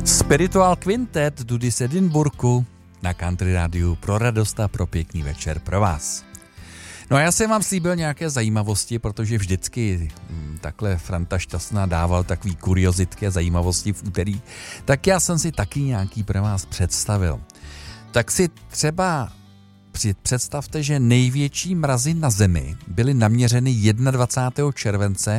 Spiritual Quintet tudy z Edinburghu na Country Rádiu pro radost a pro pěkný večer pro vás. No a já jsem vám slíbil nějaké zajímavosti, protože vždycky takhle Franta Šťastná dával takový kuriozitky a zajímavosti v úterý, tak já jsem si taky nějaký pro vás představil. Tak si třeba představte, že největší mrazy na Zemi byly naměřeny 21. července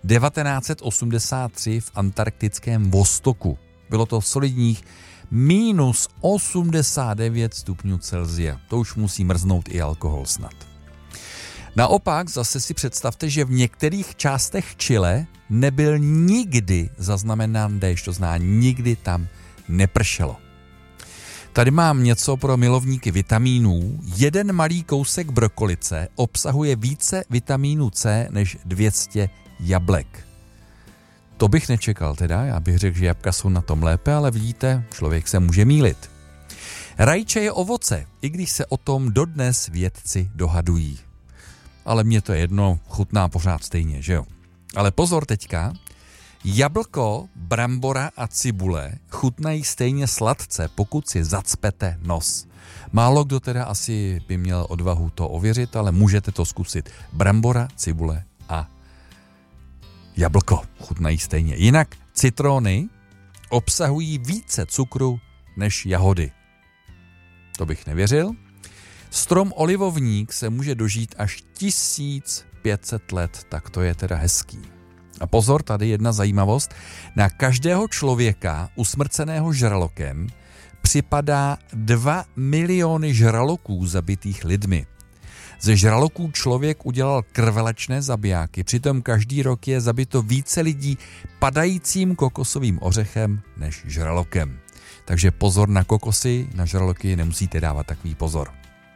1983 v antarktickém Vostoku. Bylo to solidních minus 89 stupňů Celsia. To už musí mrznout i alkohol snad. Naopak zase si představte, že v některých částech Chile nebyl nikdy zaznamenán déšť, to znamená nikdy tam nepršelo. Tady mám něco pro milovníky vitamínů. Jeden malý kousek brokolice obsahuje více vitamínu C než 200 jablek. To bych nečekal teda, já bych řekl, že jabka jsou na tom lépe, ale vidíte, člověk se může mýlit. Rajče je ovoce, i když se o tom dodnes vědci dohadují. Ale mně to je jedno, chutná pořád stejně, že jo? Ale pozor teďka, jablko, brambora a cibule chutnají stejně sladce, pokud si zacpete nos. Málo kdo teda asi by měl odvahu to ověřit, ale můžete to zkusit. Brambora, cibule a jablko chutnají stejně. Jinak citrony obsahují více cukru než jahody. To bych nevěřil. Strom olivovník se může dožít až 1500 let, tak to je teda hezký. A pozor, tady jedna zajímavost. Na každého člověka usmrceného žralokem připadá 2 miliony žraloků zabitých lidmi. Ze žraloků člověk udělal krvelačné zabijáky, přitom každý rok je zabito více lidí padajícím kokosovým ořechem než žralokem. Takže pozor na kokosy, na žraloky nemusíte dávat takový pozor.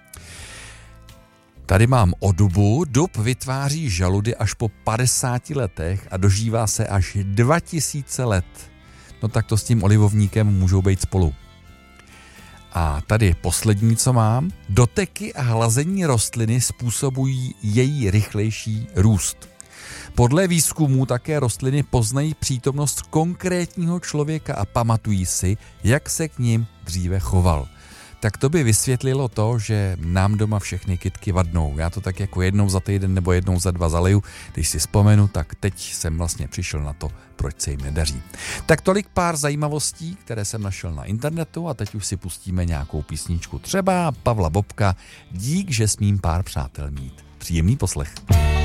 Tady mám o dubu. Dub vytváří žaludy až po 50 letech a dožívá se až 2000 let. No tak to s tím olivovníkem můžou být spolu. A tady poslední, co mám. Doteky a hlazení rostliny způsobují její rychlejší růst. Podle výzkumů také rostliny poznají přítomnost konkrétního člověka a pamatují si, jak se k ním dříve choval. Tak to by vysvětlilo to, že nám doma všechny kytky vadnou. Já to tak jako jednou za týden nebo jednou za 2 zaleju. Když si vzpomenu, tak teď jsem vlastně přišel na to, proč se jim nedaří. Tak tolik pár zajímavostí, které jsem našel na internetu a teď už si pustíme nějakou písničku. Třeba Pavla Bobka, Dík, že smím pár přátel mít. Příjemný poslech.